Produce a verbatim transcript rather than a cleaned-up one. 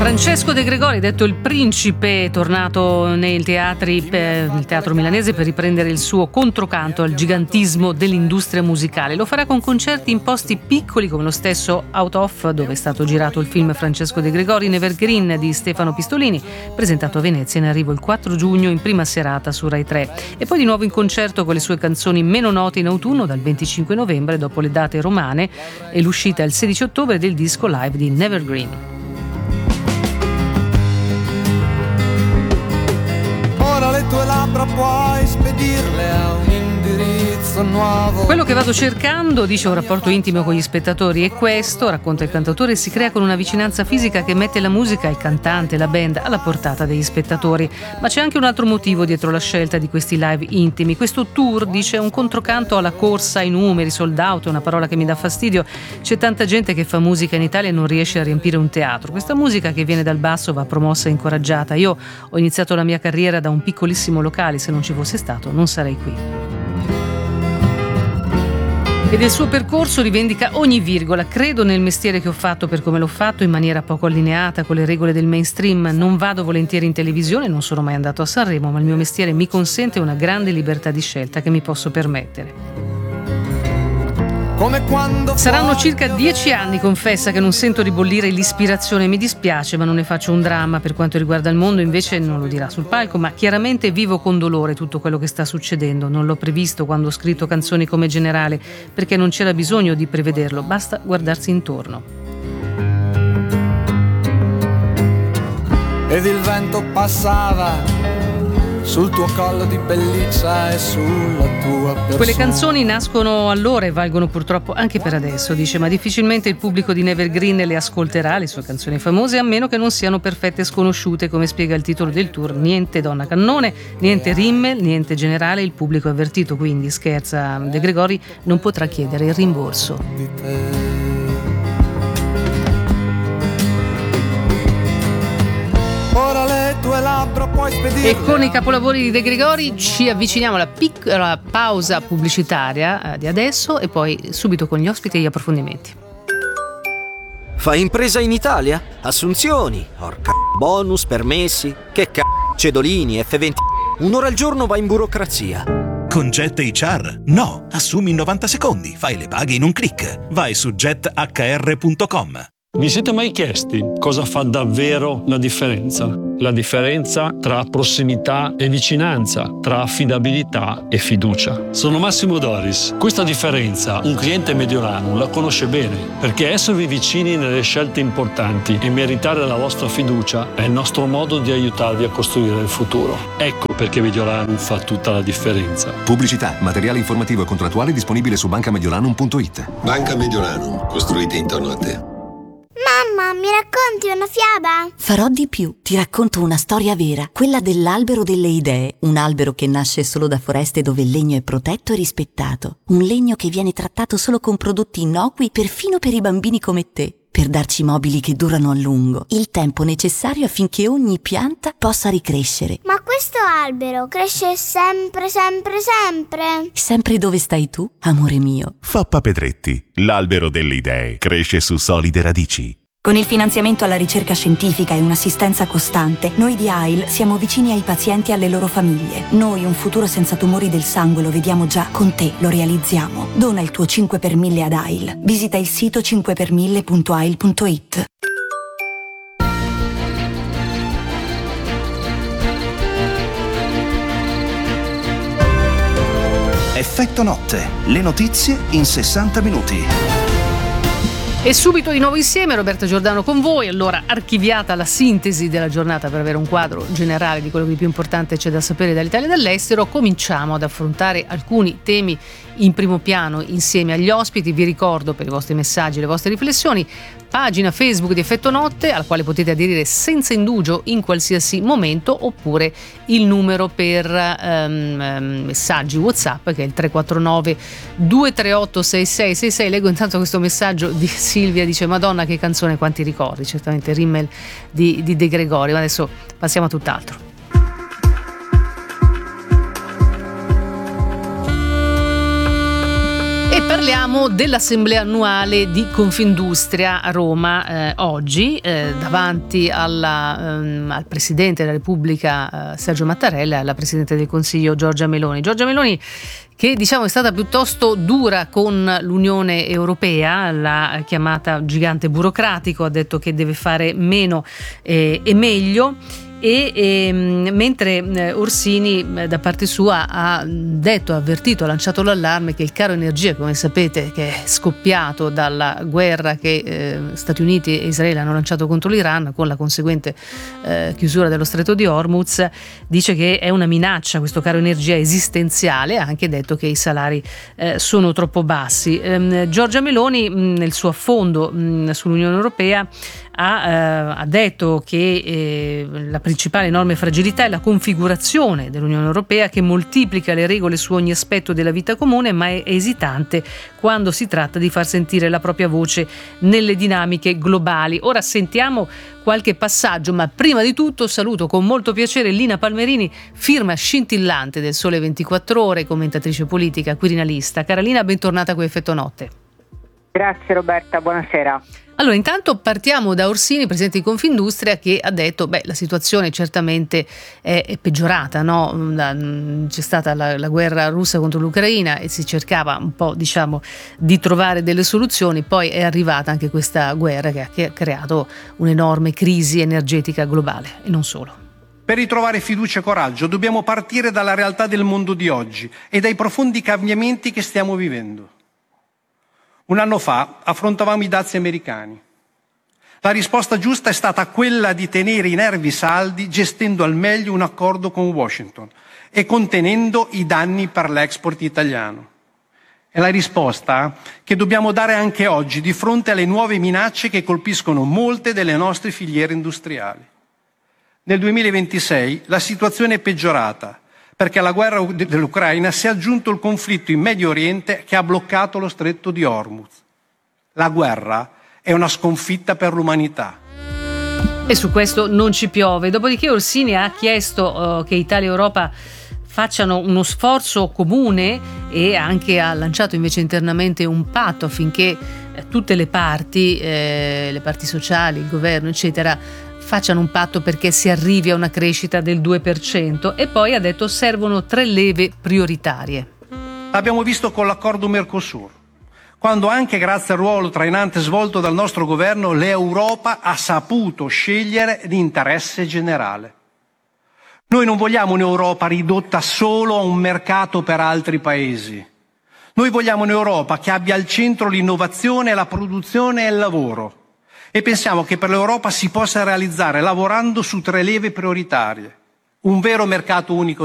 Francesco De Gregori, detto il Principe, è tornato nei teatri, eh, nel teatro milanese per riprendere il suo controcanto al gigantismo dell'industria musicale. Lo farà con concerti in posti piccoli come lo stesso Out Of, dove è stato girato il film Francesco De Gregori, in Evergreen di Stefano Pistolini, presentato a Venezia in arrivo il quattro giugno in prima serata su Rai tre. E poi di nuovo in concerto con le sue canzoni meno note in autunno dal venticinque novembre, dopo le date romane, e l'uscita il sedici ottobre del disco live di Nevergreen. Ora le tue labbra puoi spedirle a un indirizzo nuovo. Quello che vado cercando, dice un rapporto intimo con gli spettatori, è questo, racconta il cantautore, si crea con una vicinanza fisica che mette la musica, il cantante e la band alla portata degli spettatori. Ma c'è anche un altro motivo dietro la scelta di questi live intimi. Questo tour, dice, è un controcanto alla corsa ai numeri, sold out, è una parola che mi dà fastidio. C'è tanta gente che fa musica in Italia e non riesce a riempire un teatro. Questa musica che viene dal basso va promossa e incoraggiata. Io ho iniziato la mia carriera da un piccolissimo locale, se non ci fosse stato non sarei qui. E del suo percorso rivendica ogni virgola. Credo nel mestiere che ho fatto per come l'ho fatto, in maniera poco allineata con le regole del mainstream. Non vado volentieri in televisione, non sono mai andato a Sanremo, ma il mio mestiere mi consente una grande libertà di scelta che mi posso permettere. Come quando Saranno circa dieci anni, confessa, che non sento ribollire l'ispirazione. Mi dispiace, ma non ne faccio un dramma. Per quanto riguarda il mondo, invece, non lo dirà sul palco, ma chiaramente vivo con dolore tutto quello che sta succedendo. Non l'ho previsto quando ho scritto Canzoni come Generale, perché non c'era bisogno di prevederlo, basta guardarsi intorno. ed il vento passava sul tuo collo di pelliccia e sulla tua persona. Quelle canzoni nascono allora e valgono purtroppo anche per adesso, dice, ma difficilmente il pubblico di Nevergreen le ascolterà, le sue canzoni famose, a meno che non siano perfette sconosciute, come spiega il titolo del tour. Niente donna cannone, niente Rimmel, niente generale, il pubblico è avvertito, quindi, scherza De Gregori, non potrà chiedere il rimborso. Di te. Ora le tue labbra puoi spedirle. E con i capolavori di De Gregori ci avviciniamo alla piccola pausa pubblicitaria eh, di adesso e poi subito con gli ospiti e gli approfondimenti. Fai impresa in Italia? Assunzioni, orca, bonus, permessi, che c***o, cedolini, effe venti. Un'ora al giorno vai in burocrazia. Con Jet H R? No, assumi in novanta secondi, fai le paghe in un click. Vai su jet h r punto com. Vi siete mai chiesti cosa fa davvero la differenza? La differenza tra prossimità e vicinanza, tra affidabilità e fiducia. Sono Massimo Doris. Questa differenza un cliente mediolano la conosce bene, perché esservi vicini nelle scelte importanti e meritare la vostra fiducia è il nostro modo di aiutarvi a costruire il futuro. Ecco perché Mediolanum fa tutta la differenza. Pubblicità, materiale informativo e contrattuale disponibile su banca mediolanum punto it. Banca Mediolanum, costruite intorno a te. Mamma, mi racconti una fiaba? Farò di più, ti racconto una storia vera, quella dell'albero delle idee, un albero che nasce solo da foreste dove il legno è protetto e rispettato, un legno che viene trattato solo con prodotti innocui perfino per i bambini come te, per darci mobili che durano a lungo, il tempo necessario affinché ogni pianta possa ricrescere. Ma questo albero cresce sempre, sempre, sempre? Sempre dove stai tu, amore mio. Fappa Pedretti, l'albero delle idee, cresce su solide radici. Con il finanziamento alla ricerca scientifica e un'assistenza costante, noi di A I L siamo vicini ai pazienti e alle loro famiglie. Noi un futuro senza tumori del sangue lo vediamo già, con te lo realizziamo. Dona il tuo cinque per mille ad A I L. Visita il sito cinque per mille punto a i l punto it. Effetto notte, le notizie in sessanta minuti. E subito di nuovo insieme Roberta Giordano con voi. Allora, archiviata la sintesi della giornata per avere un quadro generale di quello che di più importante c'è da sapere dall'Italia e dall'estero, cominciamo ad affrontare alcuni temi in primo piano insieme agli ospiti. Vi ricordo, per i vostri messaggi e le vostre riflessioni, pagina Facebook di Effetto Notte, alla quale potete aderire senza indugio in qualsiasi momento, oppure il numero per um, messaggi WhatsApp, che è il tre quattro nove due tre otto sei sei sei sei. Leggo intanto questo messaggio di Silvia, dice: Madonna che canzone, quanti ricordi. Certamente Rimmel di, di De Gregori. Ma adesso passiamo a tutt'altro. E Parliamo dell'assemblea annuale di Confindustria a Roma eh, oggi, eh, davanti alla, ehm, al Presidente della Repubblica eh, Sergio Mattarella e alla Presidente del Consiglio Giorgia Meloni. Giorgia Meloni che diciamo è stata piuttosto dura con l'Unione Europea, l'ha chiamata gigante burocratico, ha detto che deve fare meno eh, e meglio. E, e mentre eh, Orsini eh, da parte sua ha detto, ha avvertito, ha lanciato l'allarme che il caro energia, come sapete, che è scoppiato dalla guerra che eh, Stati Uniti e Israele hanno lanciato contro l'Iran con la conseguente eh, chiusura dello stretto di Hormuz, dice che è una minaccia questo caro energia esistenziale. Ha anche detto che i salari eh, sono troppo bassi. ehm, Giorgia Meloni mh, nel suo affondo mh, sull'Unione Europea ha, eh, ha detto che eh, la principale enorme fragilità è la configurazione dell'Unione Europea, che moltiplica le regole su ogni aspetto della vita comune, ma è esitante quando si tratta di far sentire la propria voce nelle dinamiche globali. Ora sentiamo qualche passaggio, ma prima di tutto saluto con molto piacere Lina Palmerini, firma scintillante del Sole ventiquattro Ore, commentatrice politica, quirinalista. Cara Lina, bentornata qui a Effetto Notte. Grazie Roberta, buonasera. Allora, intanto partiamo da Orsini, presidente di Confindustria, che ha detto beh, la situazione certamente è, è peggiorata, no? C'è stata la, la guerra russa contro l'Ucraina e si cercava un po', diciamo, di trovare delle soluzioni, poi è arrivata anche questa guerra che ha, che ha creato un'enorme crisi energetica globale e non solo. Per ritrovare fiducia e coraggio dobbiamo partire dalla realtà del mondo di oggi e dai profondi cambiamenti che stiamo vivendo. Un anno fa affrontavamo i dazi americani. La risposta giusta è stata quella di tenere i nervi saldi, gestendo al meglio un accordo con Washington e contenendo i danni per l'export italiano. È la risposta che dobbiamo dare anche oggi di fronte alle nuove minacce che colpiscono molte delle nostre filiere industriali. Nel duemilaventisei la situazione è peggiorata, perché alla guerra dell'Ucraina si è aggiunto il conflitto in Medio Oriente che ha bloccato lo stretto di Hormuz. La guerra è una sconfitta per l'umanità. E su questo non ci piove. Dopodiché Orsini ha chiesto uh, che Italia e Europa facciano uno sforzo comune e anche ha lanciato invece internamente un patto affinché eh, tutte le parti, eh, le parti sociali, il governo, eccetera, facciano un patto perché si arrivi a una crescita del due per cento. E poi ha detto servono tre leve prioritarie. L'abbiamo visto con l'accordo Mercosur, quando anche grazie al ruolo trainante svolto dal nostro governo l'Europa ha saputo scegliere l'interesse generale. Noi non vogliamo un'Europa ridotta solo a un mercato per altri paesi. Noi vogliamo un'Europa che abbia al centro l'innovazione, la produzione e il lavoro. E pensiamo che per l'Europa si possa realizzare lavorando su tre leve prioritarie: un vero mercato unico